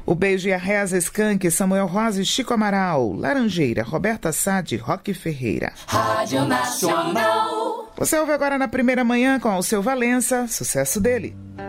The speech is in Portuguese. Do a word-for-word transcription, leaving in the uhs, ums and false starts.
O Beijo e a Reza, Skank, Samuel Rosa e Chico Amaral. Laranjeira, Roberta Sade, Roque Ferreira. Rádio Nacional. Você ouve agora na primeira manhã com Alceu Valença, sucesso dele.